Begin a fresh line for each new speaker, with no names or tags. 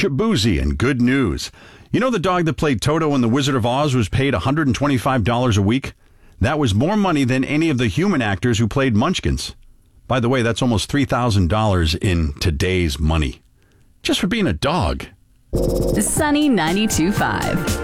Shabuzi and good news. You know the dog that played Toto in The Wizard of Oz was paid $125 a week? That was more money than any of the human actors who played Munchkins. By the way, that's almost $3,000 in today's money. Just for being a dog.
Sunny 92.5.